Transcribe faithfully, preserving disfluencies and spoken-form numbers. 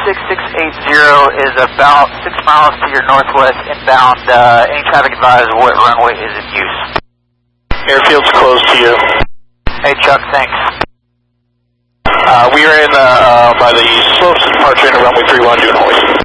six six eight zero is about six miles to your northwest inbound. Uh, any traffic advised what runway is in use? Airfield's closed to you. Hey Chuck, thanks. Uh, we are in uh, uh, by the slopes of departure into runway three one, doing hoist.